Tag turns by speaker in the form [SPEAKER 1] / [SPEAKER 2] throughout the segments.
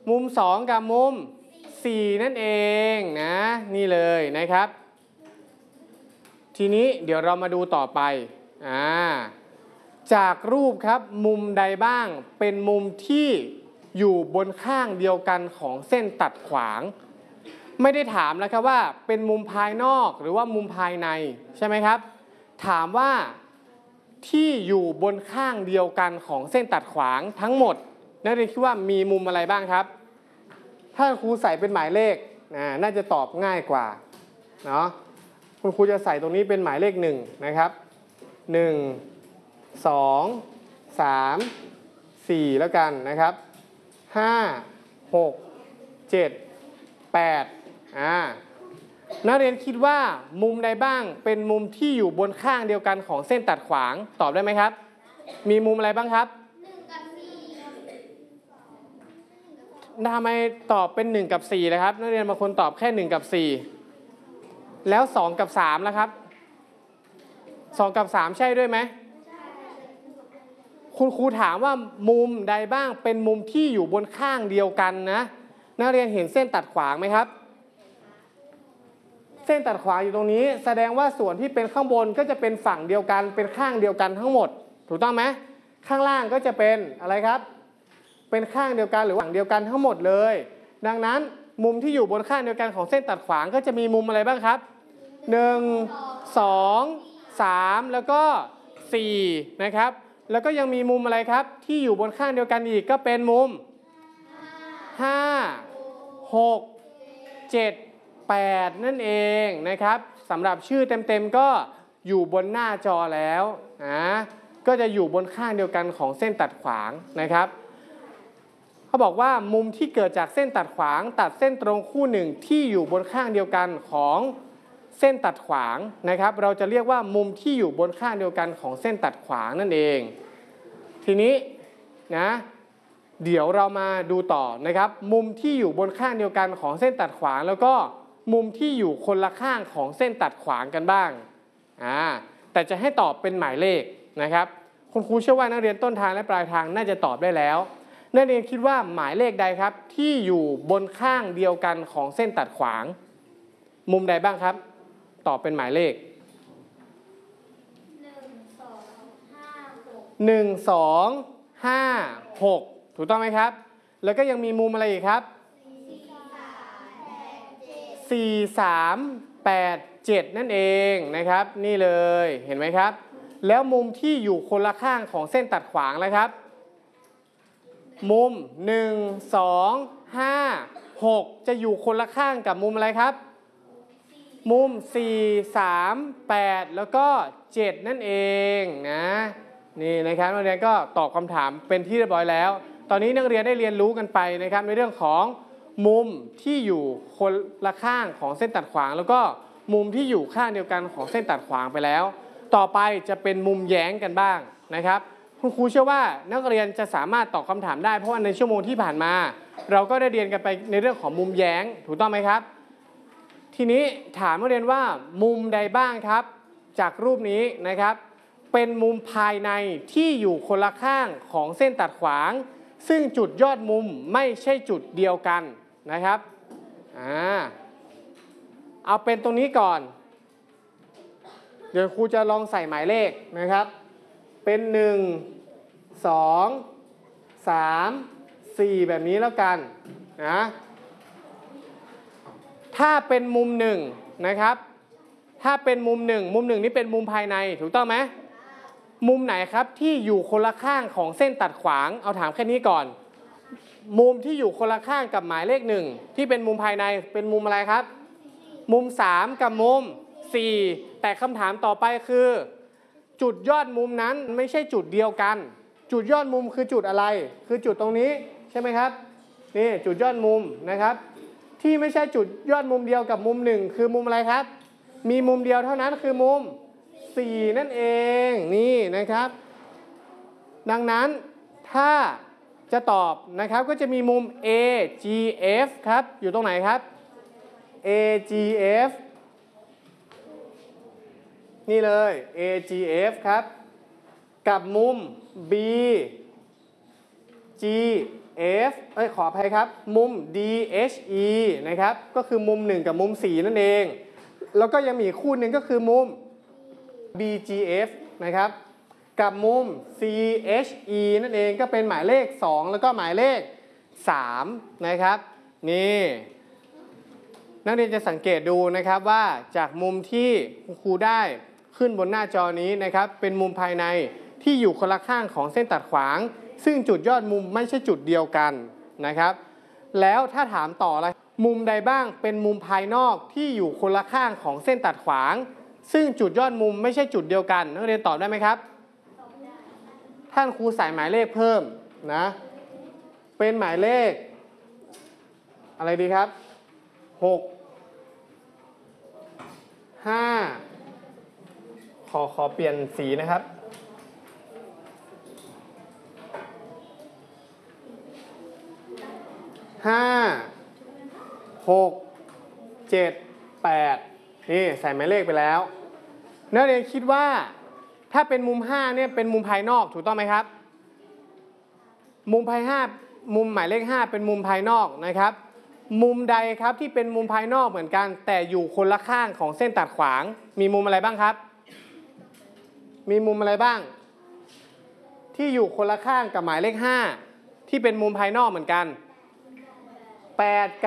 [SPEAKER 1] มุม2กับมุม4นั่นเองนะนี่เลยนะครับทีนี้เดี๋ยวเรามาดูต่อไปจากรูปครับมุมใดบ้างเป็นมุมที่อยู่บนข้างเดียวกันของเส้นตัดขวางไม่ได้ถามแล้วครับว่าเป็นมุมภายนอกหรือว่ามุมภายในใช่ไหมครับถามว่าที่อยู่บนข้างเดียวกันของเส้นตัดขวางทั้งหมดนักเรียนคิดว่ามีมุมอะไรบ้างครับถ้าครูใส่เป็นหมายเลขน่าจะตอบง่ายกว่าเนาะคุณครูจะใส่ตรงนี้เป็นหมายเลข1นะครับ1 2 3 4แล้วกันนะครับ5 6 7 8นักเรียนคิดว่ามุมใดบ้างเป็นมุมที่อยู่บนข้างเดียวกันของเส้นตัดขวางตอบได้ไหมครับมีมุมอะไรบ้างครับทำไมตอบเป็น1กับ4เลยครับนักเรียนบางคนตอบแค่1กับ4แล้ว2กับ3ล่ะครับ2กับ3ใช่ด้วยไหมคุณครูถามว่ามุมใดบ้างเป็นมุมที่อยู่บนข้างเดียวกันนะนักเรียนเห็นเส้นตัดขวางไหมครับเส้นตัดขวางอยู่ตรงนี้แสดงว่าส่วนที่เป็นข้างบนก็จะเป็นฝั่งเดียวกันเป็นข้างเดียวกันทั้งหมดถูกต้องไหมข้างล่างก็จะเป็นอะไรครับเป็นข้างเดียวกันหรือฝั่งเดียวกันทั้งหมดเลยดังนั้นมุมที่อยู่บนข้างเดียวกันของเส้นตัดขวางก็จะมีมุมอะไรบ้างครับ1 2 3แล้วก็4นะครับแล้วก็ยังมีมุมอะไรครับที่อยู่บนข้างเดียวกันอีกก็เป็นมุม5 6 7 8นั่นเองนะครับสำหรับชื่อเต็มๆก็อยู่บนหน้าจอแล้วก็จะอยู่บนข้างเดียวกันของเส้นตัดขวางนะครับเขาบอกว่ามุมที่เกิดจากเส้นตัดขวางตัดเส้นตรงคู่หนึ่งที่อยู่บนข้างเดียวกันของเส้นตัดขวางนะครับเราจะเรียกว่ามุมที่อยู่บนข้างเดียวกันของเส้นตัดขวางนั่นเองทีนี้นะเดี๋ยวเรามาดูต่อนะครับมุมที่อยู่บนข้างเดียวกันของเส้นตัดขวางแล้วก็มุมที่อยู่คนละข้างของเส้นตัดขวางกันบ้างแต่จะให้ตอบเป็นหมายเลขนะครับคุณครูเชื่อว่านักเรียนต้นทางและปลายทางน่าจะตอบได้แล้วนักเรียนคิดว่าหมายเลขใดครับที่อยู่บนข้างเดียวกันของเส้นตัดขวางมุมใดบ้างครับตอบเป็นหมายเลข1 2 5 6ถูกต้องไหมครับแล้วก็ยังมีมุมอะไรอีกครับ4 3 8 7นั่นเองนะครับนี่เลยเห็นไหมครับแล้วมุมที่อยู่คนละข้างของเส้นตัดขวางเลยครับมุม1 2 5 6จะอยู่คนละข้างกับมุมอะไรครับมุม4 3 8แล้วก็7นั่นเองนะนี่นะครับนักเรียนก็ตอบคำถามเป็นที่เรียบร้อยแล้วตอนนี้นักเรียนได้เรียนรู้กันไปนะครับในเรื่องของมุมที่อยู่คนละข้างของเส้นตัดขวางแล้วก็มุมที่อยู่ข้างเดียวกันของเส้นตัดขวางไปแล้วต่อไปจะเป็นมุมแย้งกันบ้างนะครับคุณครูเชื่อว่านักเรียนจะสามารถตอบคำถามได้เพราะว่าในชั่วโมงที่ผ่านมาเราก็ได้เรียนกันไปในเรื่องของมุมแย้งถูกต้องไหมครับทีนี้ถามนักเรียนว่ามุมใดบ้างครับจากรูปนี้นะครับเป็นมุมภายในที่อยู่คนละข้างของเส้นตัดขวางซึ่งจุดยอดมุมไม่ใช่จุดเดียวกันนะครับเอาเป็นตรงนี้ก่อนเดี๋ยวครูจะลองใส่หมายเลขนะครับเป็น1 2 3 4แบบนี้แล้วกันนะถ้าเป็นมุม1นะครับถ้าเป็นมุม1นี่เป็นมุมภายในถูกต้องไหมมุมไหนครับที่อยู่คนละข้างของเส้นตัดขวางเอาถามแค่นี้ก่อนมุมที่อยู่คนละข้างกับหมายเลข1ที่เป็นมุมภายในเป็นมุมอะไรครับมุม3กับมุม4แต่คำถามต่อไปคือจุดยอดมุมนั้นไม่ใช่จุดเดียวกันจุดยอดมุมคือจุดอะไรคือจุดตรงนี้ใช่ไหมครับนี่จุดยอดมุมนะครับที่ไม่ใช่จุดยอดมุมเดียวกับมุม1คือมุมอะไรครับมีมุมเดียวเท่านั้นคือมุม4นั่นเองนี่นะครับดังนั้นถ้าจะตอบนะครับก็จะมีมุม AGF ครับอยู่ตรงไหนครับ AGF นี่เลย AGF ครับกับมุม BGF F ขออภัยครับมุม DHE นะครับก็คือมุม1กับมุม4นั่นเองแล้วก็ยังมีคู่หนึ่งก็คือมุม BGF นะครับกับมุม CHE นั่นเองก็เป็นหมายเลข2แล้วก็หมายเลข3นะครับนี่นักเรียนจะสังเกตดูนะครับว่าจากมุมที่ครูได้ขึ้นบนหน้าจอนี้นะครับเป็นมุมภายในที่อยู่คนละข้างของเส้นตัดขวางซึ่งจุดยอดมุมไม่ใช่จุดเดียวกันนะครับแล้วถ้าถามต่อละมุมใดบ้างเป็นมุมภายนอกที่อยู่คนละข้างของเส้นตัดขวางซึ่งจุดยอดมุมไม่ใช่จุดเดียวกันนักเรียนตอบได้ไหมครับท่านครูใส่หมายเลขเพิ่มนะเป็นหมายเลขอะไรดีครับ6 5ขอเปลี่ยนสีนะครับ5 6 7 8นี่ใส่หมายเลขไปแล้วนักเรียนคิดว่าถ้าเป็นมุม5เนี่ยเป็นมุมภายนอกถูกต้องไหมครับมุมภาย5มุมหมายเลข5เป็นมุมภายนอกนะครับมุมใดครับที่เป็นมุมภายนอกเหมือนกันแต่อยู่คนละข้างของเส้นตัดขวางมีมุมอะไรบ้างครับมีมุมอะไรบ้างที่อยู่คนละข้างกับหมายเลข5ที่เป็นมุมภายนอกเหมือนกัน8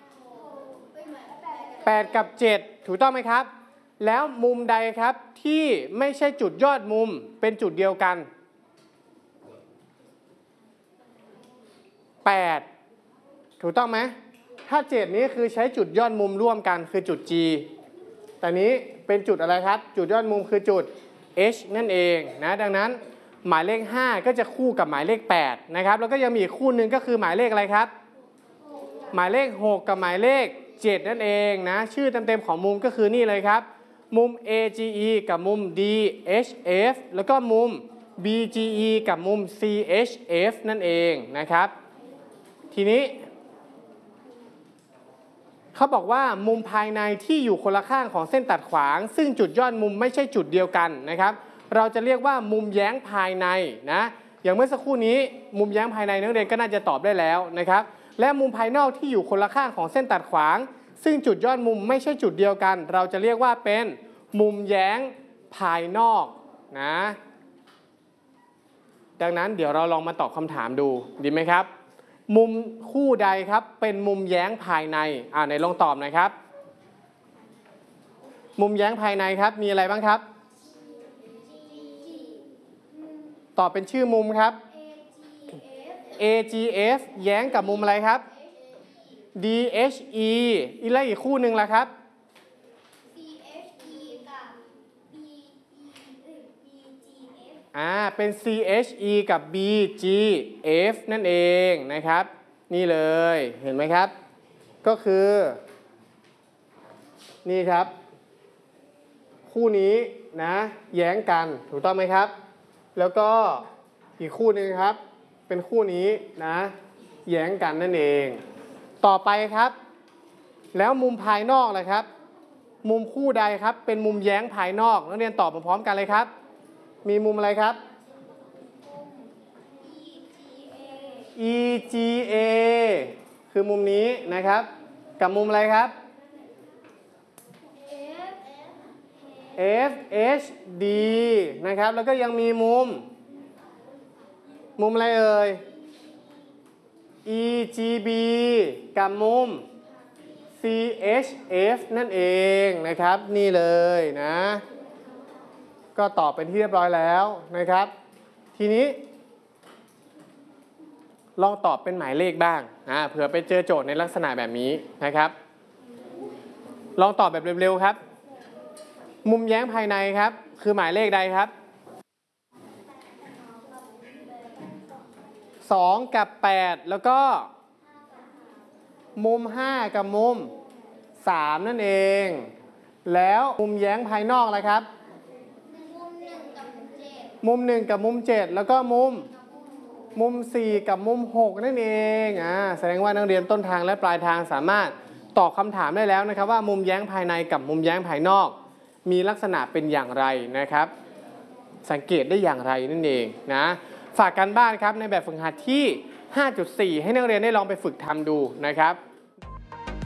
[SPEAKER 1] กับ 7ถูกต้องไหมครับแล้วมุมใดครับที่ไม่ใช่จุดยอดมุมเป็นจุดเดียวกัน8ถูกต้องไหมถ้า7นี้คือใช้จุดยอดมุมร่วมกันคือจุด G แต่นี้เป็นจุดอะไรครับจุดยอดมุมคือจุด H นั่นเองนะดังนั้นหมายเลข5ก็จะคู่กับหมายเลข8นะครับแล้วก็ยังมีอีกคู่หนึ่งก็คือหมายเลขอะไรครับหมายเลข6กับหมายเลข7นั่นเองนะชื่อเต็มๆของมุมก็คือนี่เลยครับมุม AGE กับมุม DHF แล้วก็มุม BGE กับมุม CHF นั่นเองนะครับทีนี้เขาบอกว่ามุมภายในที่อยู่คนละข้างของเส้นตัดขวางซึ่งจุดยอดมุมไม่ใช่จุดเดียวกันนะครับเราจะเรียกว่ามุมแย้งภายในนะอย่างเมื่อสักครู่นี้มุมแย้งภายในนักเรียนก็น่าจะตอบได้แล้วนะครับและมุมภายนอกที่อยู่คนละข้างของเส้นตัดขวางซึ่งจุดยอดมุมไม่ใช่จุดเดียวกันเราจะเรียกว่าเป็นมุมแย้งภายนอกนะดังนั้นเดี๋ยวเราลองมาตอบคำถามดูดีไหมครับมุมคู่ใดครับเป็นมุมแย้งภายในไหนลองตอบหน่อยครับมุมแย้งภายในครับมีอะไรบ้างครับตอบเป็นชื่อมุมครับ AGF แย้งกับมุมอะไรครับ DHE อีกแล้วอีกคู่หนึ่งละครับ
[SPEAKER 2] CHE กับ BGF
[SPEAKER 1] เป็น CHE กับ BGF นั่นเองนะครับนี่เลยเห็นไหมครับก็คือนี่ครับคู่นี้นะแย้งกันถูกต้องไหมครับแล้วก็อีกคู่หนึ่งครับเป็นคู่นี้นะแย้งกันนั่นเองต่อไปครับแล้วมุมภายนอกล่ะครับมุมคู่ใดครับเป็นมุมแย้งภายนอกนักเรียนตอบพร้อมๆกันเลยครับมีมุมอะไรครับ EGA คือมุมนี้นะครับกับมุมอะไรครับ FHD นะครับแล้วก็ยังมีมุมอะไรเอ่ย EGB กับมุม CHF นั่นเองนะครับนี่เลยนะก็ตอบเป็นที่เรียบร้อยแล้วนะครับทีนี้ลองตอบเป็นหมายเลขบ้างเผื่อไปเจอโจทย์ในลักษณะแบบนี้นะครับลองตอบแบบเร็วๆครับมุมแย้งภายในครับคือหมายเลขใดครับ2กับ8แล้วก็มุม5กับมุม3นั่นเองแล้วมุมแย้งภายนอกอะไรครับมุม1กับมุม7แล้วก็มุม4กับมุม6นั่นเองแสดงว่านักเรียนต้นทางและปลายทางสามารถตอบคำถามได้แล้วนะครับว่ามุมแย้งภายในกับมุมแย้งภายนอกมีลักษณะเป็นอย่างไรนะครับสังเกตได้อย่างไรนั่นเองนะฝากการบ้านครับในแบบฝึกหัดที่ 5.4 ให้นักเรียนได้ลองไปฝึกทำดูนะครับ